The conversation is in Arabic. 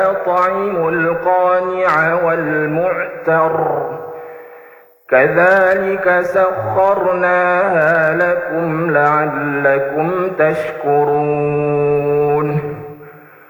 طعم القانع والمعتر كذلك سخرناها لكم لعلكم تشكرون